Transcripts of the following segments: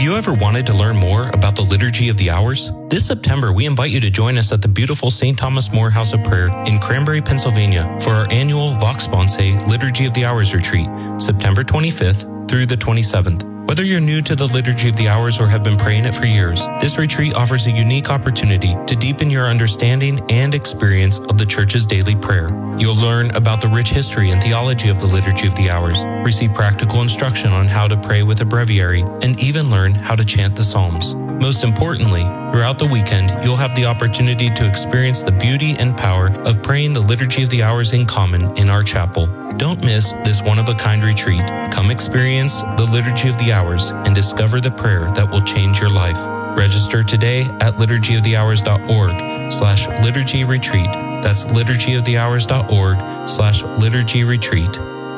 you ever wanted to learn more about the Liturgy of the Hours? This September, we invite you to join us at the beautiful St. Thomas More House of Prayer in Cranberry, Pennsylvania for our annual Vox Sponsae Liturgy of the Hours retreat, September 25th through the 27th. Whether you're new to the Liturgy of the Hours or have been praying it for years, this retreat offers a unique opportunity to deepen your understanding and experience of the Church's daily prayer. You'll learn about the rich history and theology of the Liturgy of the Hours, receive practical instruction on how to pray with a breviary, and even learn how to chant the Psalms. Most importantly, throughout the weekend, you'll have the opportunity to experience the beauty and power of praying the Liturgy of the Hours in common in our chapel. Don't miss this one-of-a-kind retreat. Come experience the Liturgy of the Hours and discover the prayer that will change your life. Register today at liturgyofthehours.org/liturgy retreat. That's liturgyofthehours.org/liturgy retreat.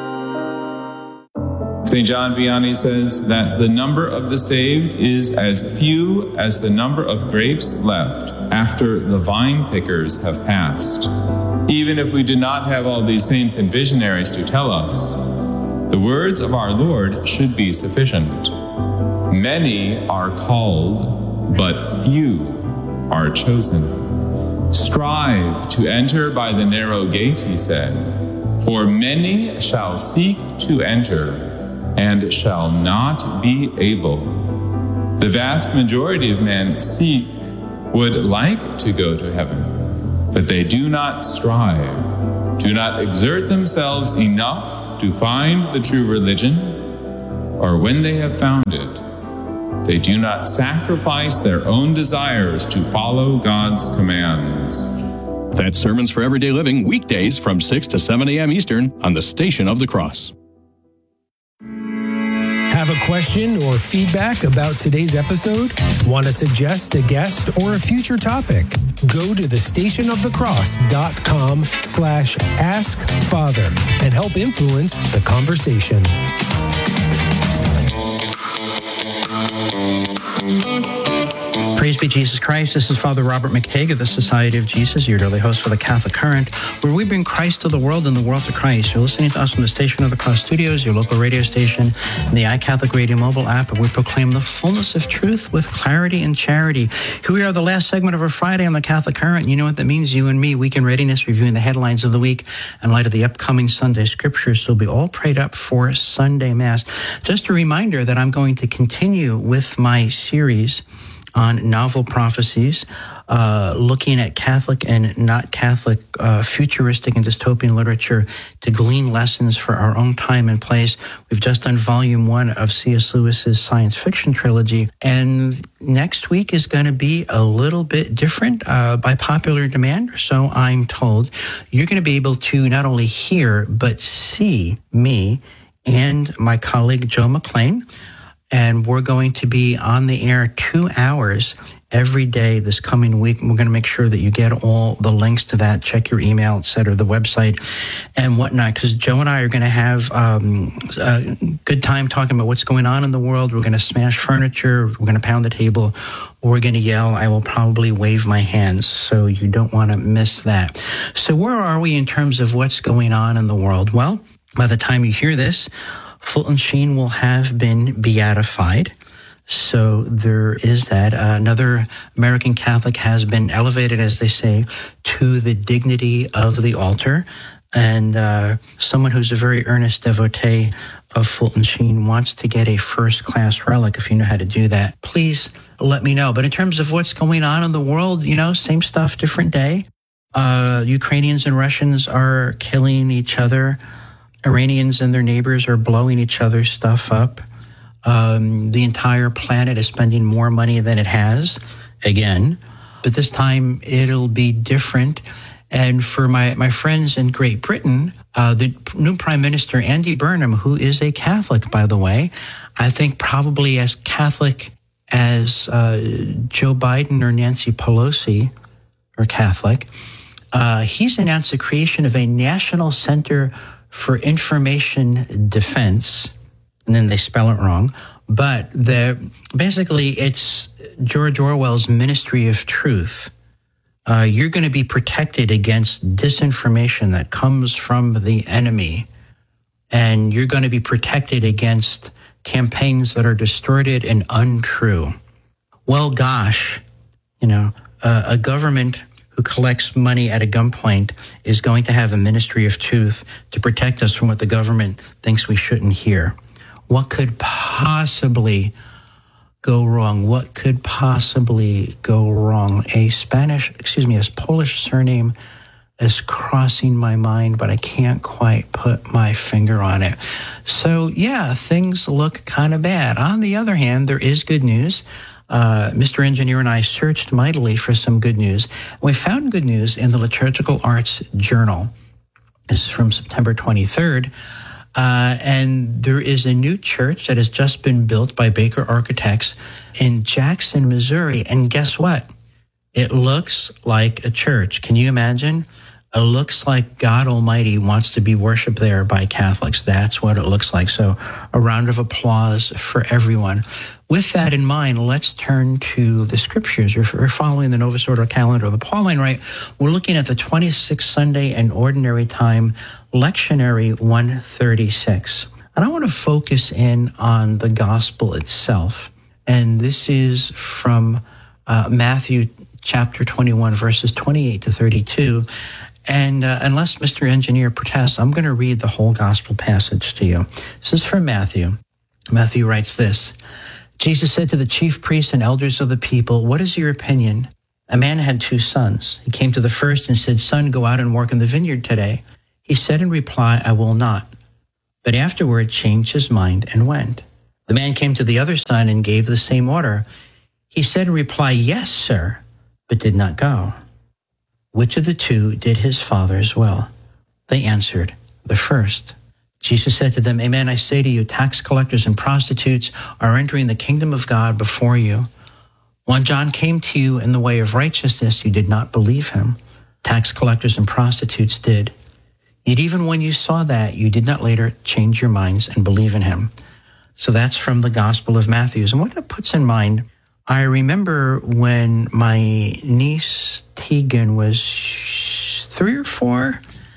St. John Vianney says that the number of the saved is as few as the number of grapes left after the vine pickers have passed. Even if we do not have all these saints and visionaries to tell us, the words of our Lord should be sufficient. Many are called, but few are chosen. Strive to enter by the narrow gate, he said, for many shall seek to enter and shall not be able. The vast majority of men would like to go to heaven, but they do not strive, do not exert themselves enough to find the true religion, or when they have found it, they do not sacrifice their own desires to follow God's commands. That's Sermons for Everyday Living, weekdays from 6 to 7 a.m. Eastern on the Station of the Cross. Have a question or feedback about today's episode? Want to suggest a guest or a future topic? Go to thestationofthecross.com/askfather and help influence the conversation. Praise be Jesus Christ. This is Father Robert McTague of the Society of Jesus, your daily host for the Catholic Current, where we bring Christ to the world and the world to Christ. You're listening to us from the Station of the Cross Studios, your local radio station, and the iCatholic Radio mobile app, where we proclaim the fullness of truth with clarity and charity. Here we are, the last segment of our Friday on the Catholic Current. You know what that means, you and me, Week in Readiness, reviewing the headlines of the week in light of the upcoming Sunday scriptures. So we'll be all prayed up for Sunday Mass. Just a reminder that I'm going to continue with my series on novel prophecies, looking at Catholic and not Catholic, futuristic and dystopian literature to glean lessons for our own time and place. We've just done volume 1 of C.S. Lewis's science fiction trilogy, and next week is going to be a little bit different by popular demand, so I'm told. You're going to be able to not only hear, but see me and my colleague Joe McLean. And we're going to be on the air 2 hours every day this coming week. We're going to make sure that you get all the links to that. Check your email, etc., the website, and whatnot. Because Joe and I are going to have a good time talking about what's going on in the world. We're going to smash furniture. We're going to pound the table. We're going to yell. I will probably wave my hands, so you don't want to miss that. So where are we in terms of what's going on in the world? Well, by the time you hear this, Fulton Sheen will have been beatified. So there is that. Another American Catholic has been elevated, as they say, to the dignity of the altar. And someone who's a very earnest devotee of Fulton Sheen wants to get a first-class relic. If you know how to do that, please let me know. But in terms of what's going on in the world, you know, same stuff, different day. Ukrainians and Russians are killing each other. Iranians and their neighbors are blowing each other's stuff up. The entire planet is spending more money than it has, again. But this time it'll be different. And for my friends in Great Britain, the new Prime Minister, Andy Burnham, who is a Catholic, by the way, I think probably as Catholic as Joe Biden or Nancy Pelosi are Catholic, he's announced the creation of a National Center for Information Defense, and then they spell it wrong, but basically it's George Orwell's Ministry of Truth. You're going to be protected against disinformation that comes from the enemy, and you're going to be protected against campaigns that are distorted and untrue. Well, gosh, a government who collects money at a gunpoint is going to have a ministry of truth to protect us from what the government thinks we shouldn't hear. What could possibly go wrong? What could possibly go wrong? A Polish surname is crossing my mind, but I can't quite put my finger on it. So yeah, things look kind of bad. On the other hand, there is good news. Mr. Engineer and I searched mightily for some good news. We found good news in the Liturgical Arts Journal. This is from September 23rd. And there is a new church that has just been built by Baker Architects in Jackson, Missouri. And guess what? It looks like a church. Can you imagine? It looks like God Almighty wants to be worshiped there by Catholics. That's what it looks like. So a round of applause for everyone. With that in mind, let's turn to the scriptures. We're following the Novus Ordo calendar, the Pauline Rite. We're looking at the 26th Sunday and Ordinary Time, Lectionary 136. And I want to focus in on the gospel itself. And this is from Matthew chapter 21, verses 28 to 32. And unless Mr. Engineer protests, I'm going to read the whole gospel passage to you. This is from Matthew. Matthew writes this: Jesus said to the chief priests and elders of the people, "What is your opinion? A man had 2 sons. He came to the first and said, 'Son, go out and work in the vineyard today.' He said in reply, 'I will not.' But afterward changed his mind and went. The man came to the other son and gave the same order. He said in reply, 'Yes, sir,' but did not go. Which of the 2 did his father's will?" They answered, "The first." Jesus said to them, "Amen, I say to you, tax collectors and prostitutes are entering the kingdom of God before you. When John came to you in the way of righteousness, you did not believe him. Tax collectors and prostitutes did. Yet even when you saw that, you did not later change your minds and believe in him." So that's from the Gospel of Matthew. And what that puts in mind, I remember when my niece Tegan was 3 or 4,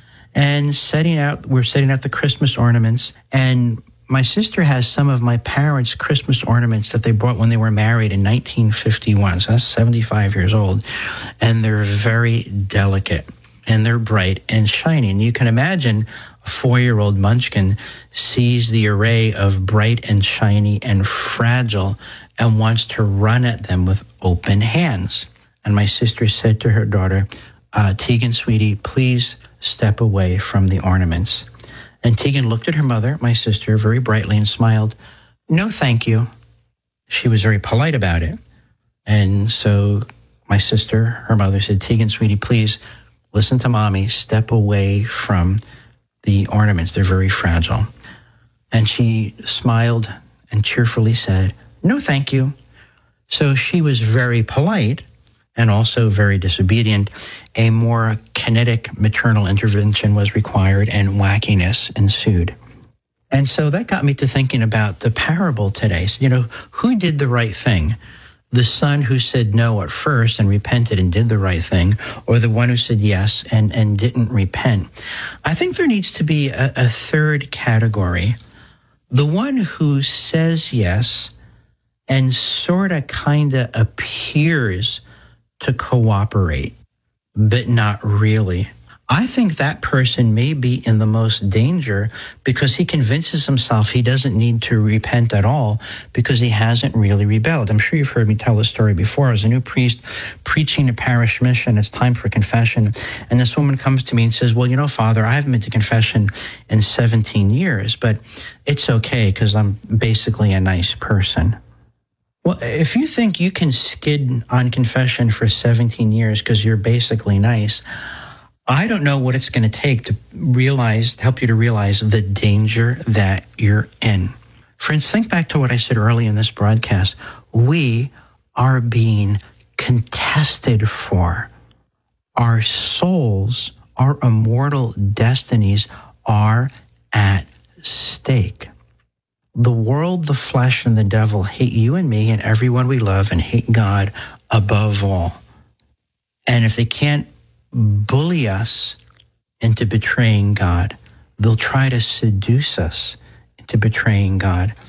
and we're setting out the Christmas ornaments, and my sister has some of my parents' Christmas ornaments that they bought when they were married in 1951. So that's 75 years old. And they're very delicate, and they're bright and shiny. And you can imagine a 4-year-old munchkin sees the array of bright and shiny and fragile and wants to run at them with open hands. And my sister said to her daughter, "Tegan, sweetie, please step away from the ornaments." And Tegan looked at her mother, my sister, very brightly and smiled. "No, thank you." She was very polite about it. And so my sister, her mother, said, "Tegan, sweetie, please listen to mommy. Step away from the ornaments. They're very fragile." And she smiled and cheerfully said, "No, thank you." So she was very polite and also very disobedient. A more kinetic maternal intervention was required, and wackiness ensued. And so that got me to thinking about the parable today. So, who did the right thing? The son who said no at first and repented and did the right thing, or the one who said yes and didn't repent? I think there needs to be a third category. The one who says yes and sort of kind of appears to cooperate, but not really. I think that person may be in the most danger because he convinces himself he doesn't need to repent at all because he hasn't really rebelled. I'm sure you've heard me tell this story before. As a new priest preaching a parish mission, it's time for confession. And this woman comes to me and says, "Well, Father, I haven't been to confession in 17 years, but it's okay because I'm basically a nice person." Well, if you think you can skid on confession for 17 years because you're basically nice, I don't know what it's going to take to help you to realize the danger that you're in. Friends, think back to what I said early in this broadcast. We are being contested for. Our souls, our immortal destinies are at stake. The world, the flesh, and the devil hate you and me and everyone we love and hate God above all. And if they can't bully us into betraying God, they'll try to seduce us into betraying God.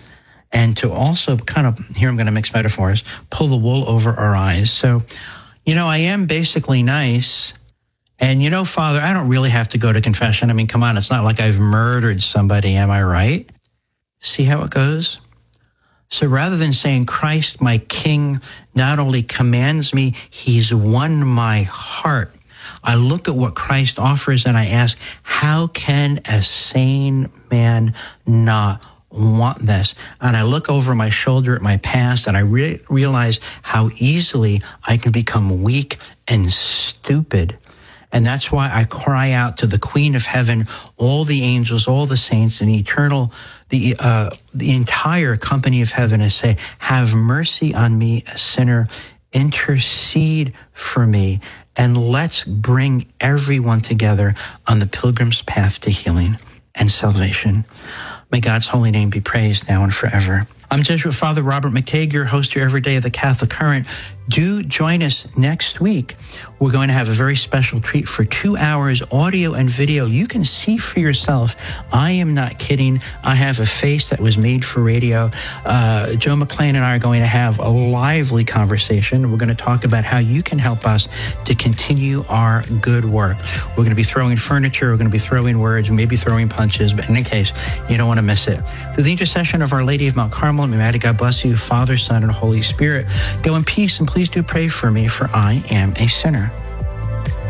and to also kind of, here I'm going to mix metaphors, pull the wool over our eyes. So, I am basically nice. And Father, I don't really have to go to confession. I mean, come on, it's not like I've murdered somebody, am I right? See how it goes? So rather than saying Christ, my King, not only commands me, he's won my heart. I look at what Christ offers and I ask, how can a sane man not want this? And I look over my shoulder at my past and I realize how easily I can become weak and stupid. And that's why I cry out to the Queen of Heaven, all the angels, all the saints, and the entire company of heaven, and say, have mercy on me, a sinner, intercede for me, and let's bring everyone together on the pilgrim's path to healing and salvation. May God's holy name be praised now and forever. I'm Jesuit Father Robert McTague, your host here every day of the Catholic Current. Do join us next week. We're going to have a very special treat for 2 hours, audio and video. You can see for yourself. I am not kidding. I have a face that was made for radio. Joe McLean and I are going to have a lively conversation. We're going to talk about how you can help us to continue our good work. We're going to be throwing furniture. We're going to be throwing words. We may be throwing punches, but in any case, you don't want to miss it. Through the intercession of Our Lady of Mount Carmel, may mighty God bless you, Father, Son, and Holy Spirit. Go in peace, and please do pray for me, for I am a sinner.